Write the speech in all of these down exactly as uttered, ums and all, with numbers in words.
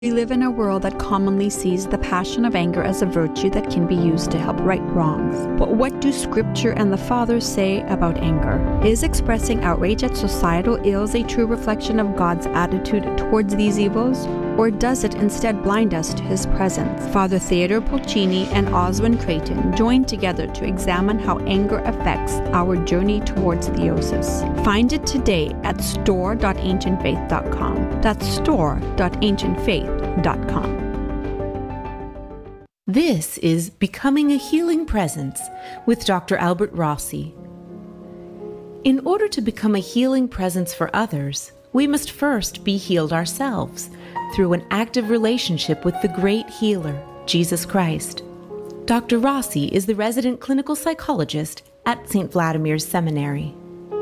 We live in a world that commonly sees the passion of anger as a virtue that can be used to help right wrongs. But what do Scripture and the Fathers say about anger? Is expressing outrage at societal ills a true reflection of God's attitude towards these evils? Or does it instead blind us to His presence? Father Theodore Pulcini and Oswin Creighton joined together to examine how anger affects our journey towards theosis. Find it today at store dot ancient faith dot com. That's store dot ancient faith dot com. This is Becoming a Healing Presence with Doctor Albert Rossi. In order to become a healing presence for others, we must first be healed ourselves through an active relationship with the great healer, Jesus Christ. Doctor Rossi is the resident clinical psychologist at Saint Vladimir's Seminary.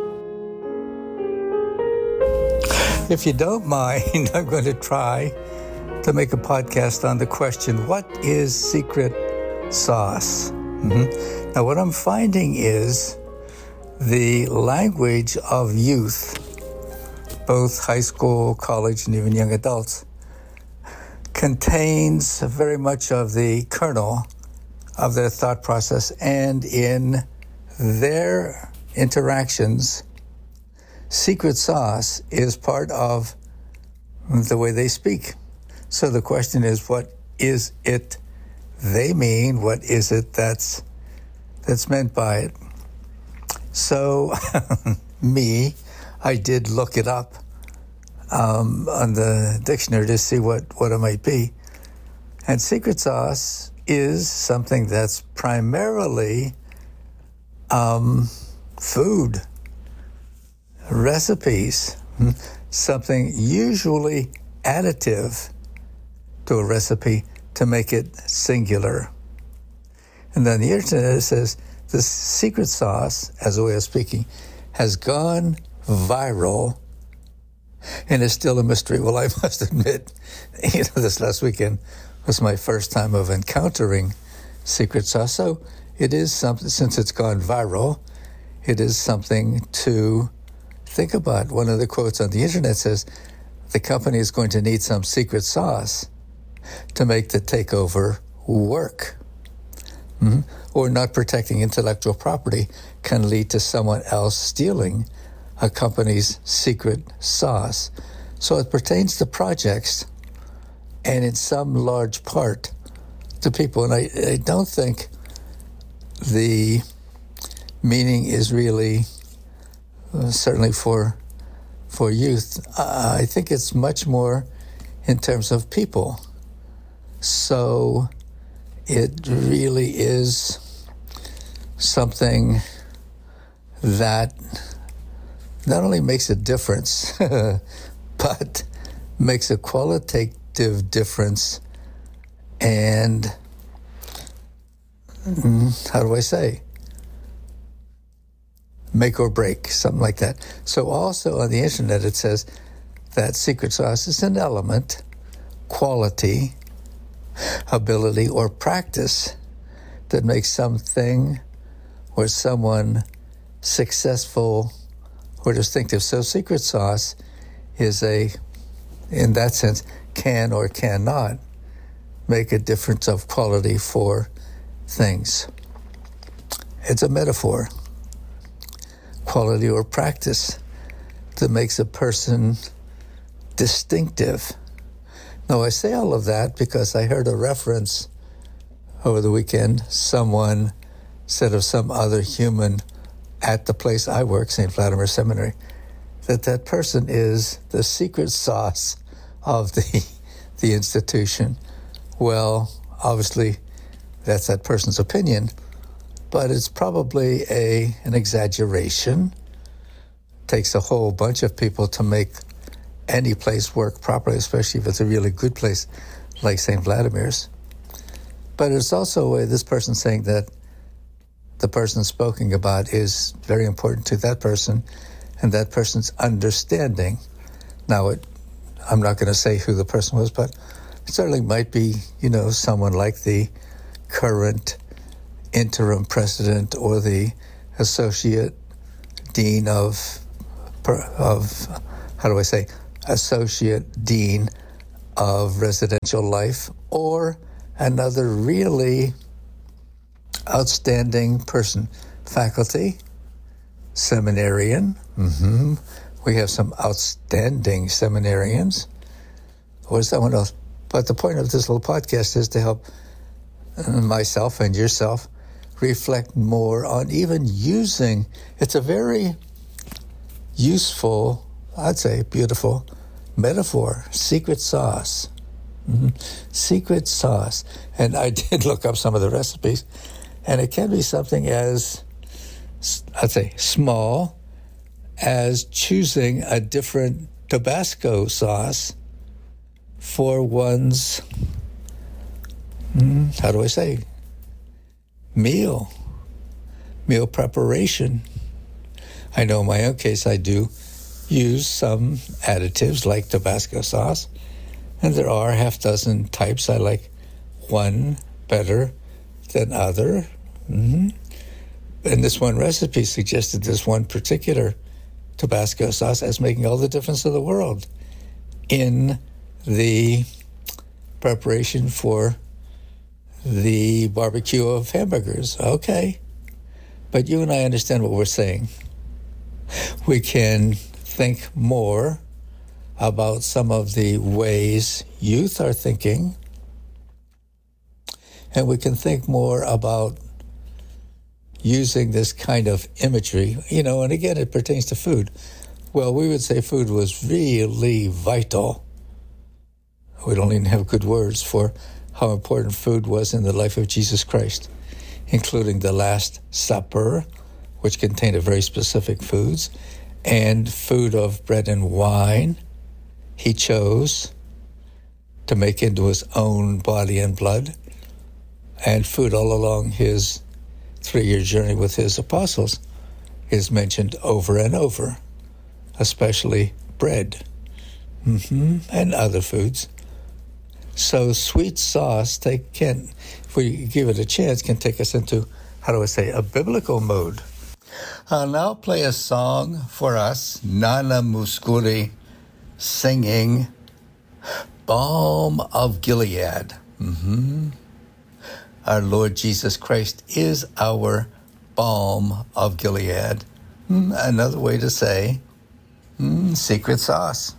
If you don't mind, I'm going to try to make a podcast on the question, what is secret sauce? Mm-hmm. Now, what I'm finding is the language of youth, both high school, college, and even young adults, contains very much of the kernel of their thought process, and in their interactions, secret sauce is part of the way they speak. So the question is, what is it they mean? What is it that's that's meant by it? So me, I did look it up um, on the dictionary to see what, what it might be. And secret sauce is something that's primarily um, food, recipes, something usually additive to a recipe to make it singular. And then the internet says the secret sauce, as a way of speaking, has gone viral and is still a mystery. Well, I must admit, you know, this last weekend was my first time of encountering secret sauce. So it is something, since it's gone viral, it is something to think about. One of the quotes on the internet says, the company is going to need some secret sauce to make the takeover work. Mm-hmm. Or not protecting intellectual property can lead to someone else stealing a company's secret sauce. So it pertains to projects and in some large part to people. And I, I don't think the meaning is really, uh, certainly for for youth, uh, I think it's much more in terms of people. So it really is something that not only makes a difference, but makes a qualitative difference and, how do I say, make or break, something like that. So also on the internet it says that secret sauce is an element, quality, ability, or practice that makes something or someone successful or distinctive. So secret sauce is a, in that sense, can or cannot make a difference of quality for things. It's a metaphor, quality or practice that makes a person distinctive. Now, I say all of that because I heard a reference over the weekend. Someone said of some other human at the place I work, Saint Vladimir Seminary, that that person is the secret sauce of the the institution. Well, obviously, that's that person's opinion, but it's probably a an exaggeration. It takes a whole bunch of people to make any place work properly, especially if it's a really good place like Saint Vladimir's. But it's also a way this person's saying that the person spoken about is very important to that person and that person's understanding. Now, it, I'm not going to say who the person was, but it certainly might be, you know, someone like the current interim president or the associate dean of, of how do I say, associate dean of residential life, or another really outstanding person, faculty, seminarian. Mm-hmm. We have some outstanding seminarians, or someone else. But the point of this little podcast is to help myself and yourself reflect more on even using, it's a very useful, I'd say beautiful metaphor, secret sauce. Mm-hmm. Secret sauce. And I did look up some of the recipes, and it can be something as, I'd say, small as choosing a different Tabasco sauce for one's, mm, how do I say, meal, meal preparation. I know in my own case I do use some additives like Tabasco sauce, and there are half dozen types. I like one better than other. Mm-hmm. And this one recipe suggested this one particular Tabasco sauce as making all the difference in the world in the preparation for the barbecue of hamburgers. Okay. But you and I understand what we're saying. We can think more about some of the ways youth are thinking, and we can think more about using this kind of imagery, you know, and again, it pertains to food. Well, we would say food was really vital. We don't even have good words for how important food was in the life of Jesus Christ, including the Last Supper, which contained a very specific foods, and food of bread and wine he chose to make into his own body and blood, and food all along his three-year journey with his apostles is mentioned over and over, especially bread, mm-hmm, and other foods. So sweet sauce take, can, if we give it a chance, can take us into, how do I say, a biblical mode. I'll now play a song for us, Nana Mouskouri singing Balm of Gilead. Mm-hmm. Our Lord Jesus Christ is our balm of Gilead. Mm, another way to say mm, secret sauce.